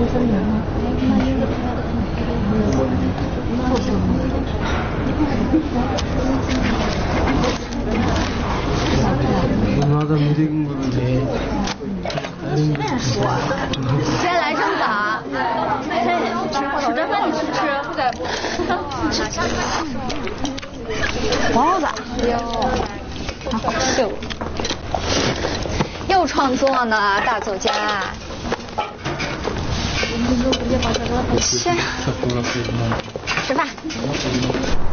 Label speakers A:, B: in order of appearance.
A: 今天来这么早，吃着饭你去吃，不该不吃。包子，哟，好好秀，又创作呢，大作家。吃，吃饭。